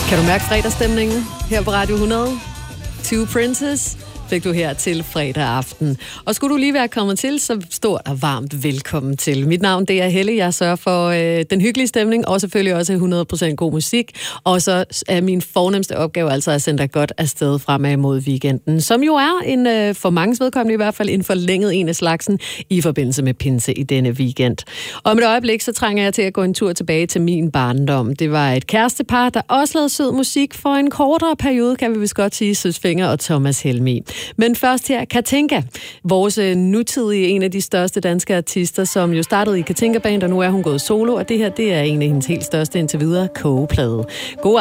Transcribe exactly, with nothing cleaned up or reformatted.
Kan du mærke fredagsstemningen her på Radio hundrede? Two Princes fik du her til fredag aften. Og skulle du lige være kommet til, så stort og varmt velkommen til. Mit navn, det er Helle. Jeg sørger for øh, den hyggelige stemning, og selvfølgelig også hundrede procent god musik. Og så er min fornemste opgave altså at sende dig godt afsted fremad mod weekenden, som jo er en, øh, for manges vedkommende i hvert fald, en forlænget en af slagsen i forbindelse med pinse i denne weekend. Og om et øjeblik, så trænger jeg til at gå en tur tilbage til min barndom. Det var et kærestepar, der også lavede sød musik for en kortere periode, kan vi vist godt sige, Søs Fenger og Thomas Helmig. Men først her, Katinka, vores nutidige, en af de største danske artister, som jo startede i Katinka Band, og nu er hun gået solo, og det her, det er en af hendes helt største indtil videre kogeplade. God